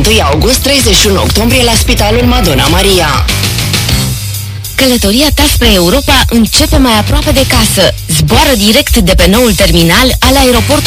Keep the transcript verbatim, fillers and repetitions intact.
întâi august - treizeci și unu octombrie la Spitalul Madonna Maria. Călătoria ta spre Europa începe mai aproape de casă. Zboară direct de pe noul terminal al aeroportului